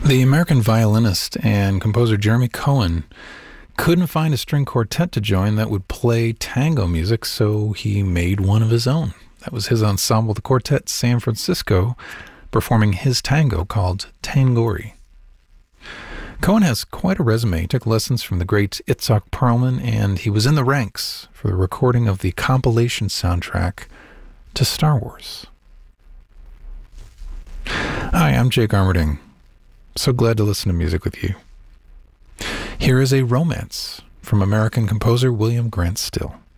The American violinist and composer Jeremy Cohen couldn't find a string quartet to join that would play tango music, so he made one of his own. That was his ensemble, the Quartet San Francisco, performing his tango called Tangori. Cohen has quite a resume. He took lessons from the great Itzhak Perlman, and he was in the ranks for the recording of the compilation soundtrack to Star Wars. Hi, I'm Jake Armerding. So glad to listen to music with you. Here is a romance from American composer William Grant Still.